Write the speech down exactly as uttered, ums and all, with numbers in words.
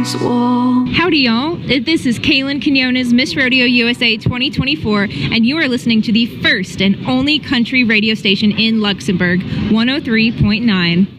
against the wall. Howdy, y'all. This is Kaylin Quinones, Miss Rodeo U S A twenty twenty-four, and you are listening to the first and only country radio station in Luxembourg, one oh three point nine.